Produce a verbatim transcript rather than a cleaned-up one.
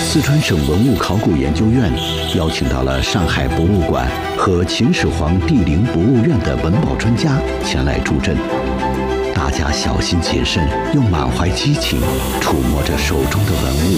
四川省文物考古研究院邀请到了上海博物馆和秦始皇帝陵博物院的文保专家前来助阵。大家小心谨慎，又满怀激情，触摸着手中的文物，